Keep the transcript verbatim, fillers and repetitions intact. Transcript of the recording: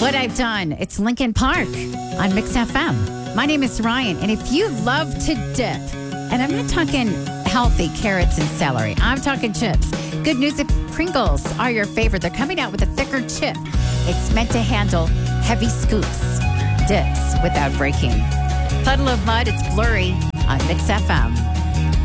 What I've Done. It's Lincoln Park on Mix F M. My name is Ryan, and if you love to dip, and I'm not talking healthy carrots and celery, I'm talking chips. Good news if Pringles are your favorite. They're coming out with a thicker chip. It's meant to handle heavy scoops, dips without breaking. Puddle of Mud, it's Blurry on Mix F M.